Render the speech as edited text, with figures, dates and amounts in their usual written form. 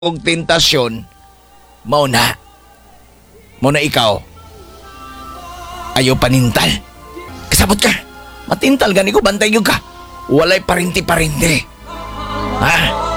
og tentasyon, mao na. Mao na ikaw. Ayaw panintal. Kasabot ka. Matintal gani ko, bantay gyud ka. Walay parinti-parinti. Ha?